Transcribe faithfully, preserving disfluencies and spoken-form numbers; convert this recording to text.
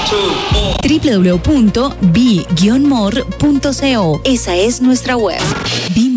w w w punto b guion more punto co. Esa es nuestra web.